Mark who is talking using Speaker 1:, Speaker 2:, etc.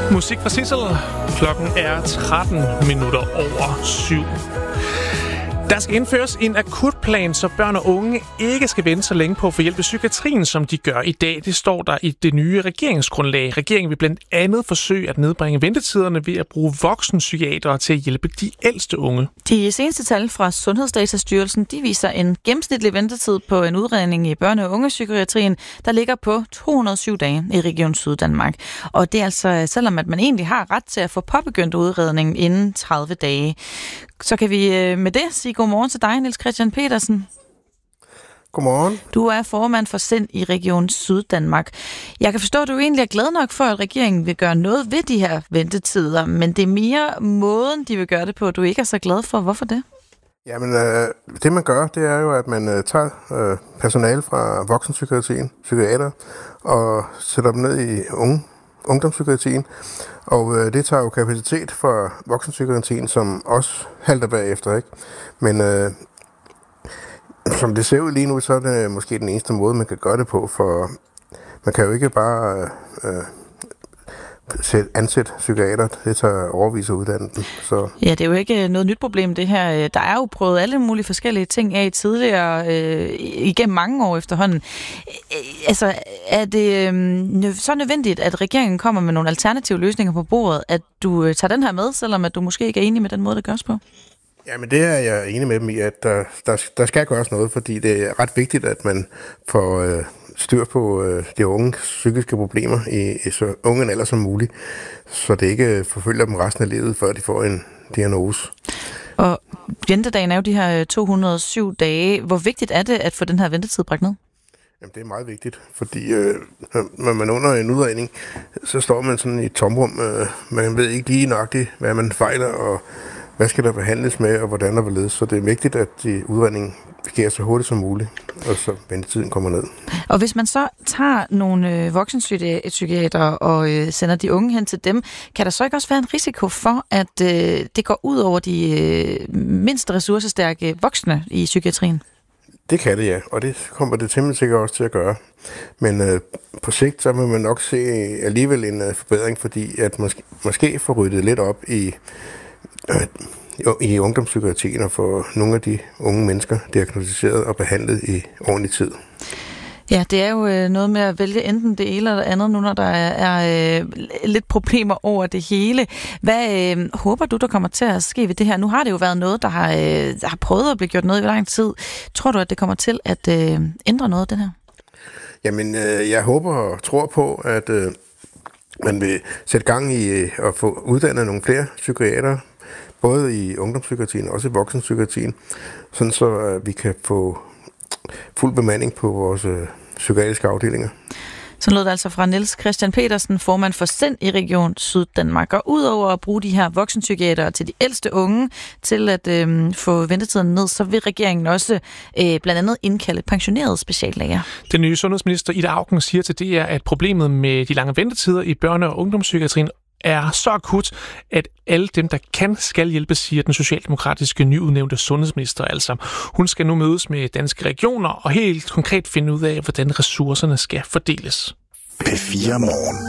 Speaker 1: Musik fra Sissel. Klokken er 7:13. Der skal indføres en akutplan, så børn og unge ikke skal vente så længe på at få hjælp i psykiatrien, som de gør i dag. Det står der i det nye regeringsgrundlag. Regeringen vil blandt andet forsøge at nedbringe ventetiderne ved at bruge voksenpsykiatere til at hjælpe de ældste unge.
Speaker 2: De seneste tal fra Sundhedsdatastyrelsen, de viser en gennemsnitlig ventetid på en udredning i børne- og ungepsykiatrien, der ligger på 207 dage i Region Syddanmark. Og det er altså, selvom at man egentlig har ret til at få påbegyndt udredningen inden 30 dage. Så kan vi med det sige godmorgen til dig, Niels Christian Petersen.
Speaker 3: Godmorgen.
Speaker 2: Du er formand for SIND i Region Syddanmark. Jeg kan forstå, at du egentlig er glad nok for, at regeringen vil gøre noget ved de her ventetider, men det er mere måden, de vil gøre det på, du ikke er så glad for. Hvorfor det?
Speaker 3: Jamen, det man gør, det er jo, at man tager personale fra voksenpsykiatrien, psykiater, og sætter dem ned i ungdomspsykiatrien. Og det tager jo kapacitet for voksenpsykiatrien, som også halter bagefter, ikke? Men som det ser ud lige nu, så er det måske den eneste måde, man kan gøre det på, for man kan jo ikke bare ansætte psykiater. Det tager overvis at uddanne dem. Så.
Speaker 2: Ja, det er jo ikke noget nyt problem, det her. Der er jo prøvet alle mulige forskellige ting af tidligere, igennem mange år efterhånden. Altså, er det så nødvendigt, at regeringen kommer med nogle alternative løsninger på bordet, at du tager den her med, selvom at du måske ikke er enig med den måde, det gøres på?
Speaker 3: Ja, men det er jeg enig med dem i, at der skal gøres noget, fordi det er ret vigtigt, at man får styr på de unges psykiske problemer i så unge en alder som muligt, så det ikke forfølger dem resten af livet, før de får en diagnose.
Speaker 2: Og ventedagen er jo de her 207 dage. Hvor vigtigt er det at få den her ventetid bragt ned?
Speaker 3: Jamen, det er meget vigtigt, fordi når man under en udredning, så står man sådan i et tomrum. Man ved ikke lige nøjagtigt, hvad man fejler, og hvad skal der behandles med, og hvordan der vil ledes. Så det er vigtigt, at udredningen sker så hurtigt som muligt, og så ventetiden kommer ned.
Speaker 2: Og hvis man så tager nogle voksenpsykiater og sender de unge hen til dem, kan der så ikke også være en risiko for, at det går ud over de mindst ressourcestærke voksne i psykiatrien?
Speaker 3: Det kan det, ja, og det kommer det temmelig sikkert også til at gøre. Men på sigt, så vil man nok se alligevel en forbedring, fordi at måske får ryddet lidt op i ungdomspsykiatrien og få nogle af de unge mennesker diagnosticeret og behandlet i ordentlig tid.
Speaker 2: Ja, det er jo noget med at vælge enten det ene eller det andet, nu når der er lidt problemer over det hele. Hvad håber du, der kommer til at ske ved det her? Nu har det jo været noget, der har prøvet at blive gjort noget i lang tid. Tror du, at det kommer til at ændre noget, det her? Jamen,
Speaker 3: jeg håber og tror på, at man vil sætte gang i at få uddannet nogle flere psykiatere, både i ungdomspsykiatrien og også i voksenpsykiatrien, sådan så vi kan få fuld bemanding på vores psykiatriske afdelinger.
Speaker 2: Så lød det altså fra Niels Christian Petersen, formand for SIND i Region Syddanmark. Og udover at bruge de her voksenpsykiatere til de ældste unge til at få ventetiden ned, så vil regeringen også blandt andet indkalde pensionerede speciallæger.
Speaker 1: Den nye sundhedsminister Ida Auken siger til DR, at problemet med de lange ventetider i børne- og ungdomspsykiatrien er så akut, at alle dem, der kan, skal hjælpe, siger den socialdemokratiske nyudnævnte sundhedsminister. Altså, hun skal nu mødes med danske regioner og helt konkret finde ud af, hvordan ressourcerne skal fordeles.
Speaker 4: P4 Morgen.